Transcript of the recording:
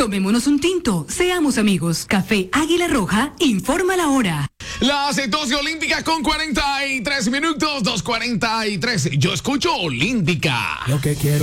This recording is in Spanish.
Tomémonos un tinto, seamos amigos. Café Águila Roja, informa la hora. Las 12 olímpicas con 43 minutos, 2:43. Yo escucho Olímpica. Lo que quiero